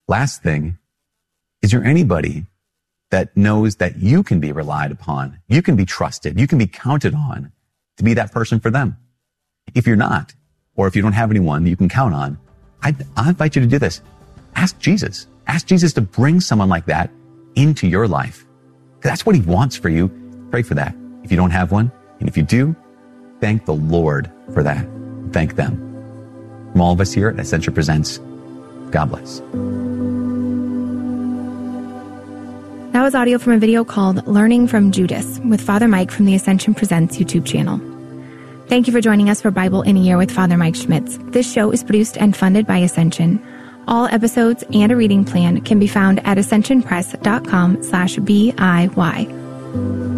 Last thing, is there anybody that knows that you can be relied upon, you can be trusted, you can be counted on to be that person for them? If you're not, or if you don't have anyone you can count on, I invite you to do this. Ask Jesus. Ask Jesus to bring someone like that into your life. That's what he wants for you. Pray for that. If you don't have one, and if you do, thank the Lord for that. Thank them. From all of us here at Ascension Presents, God bless. That was audio from a video called Learning from Judas with Father Mike from the Ascension Presents YouTube channel. Thank you for joining us for Bible in a Year with Father Mike Schmitz. This show is produced and funded by Ascension. All episodes and a reading plan can be found at ascensionpress.com/BIY.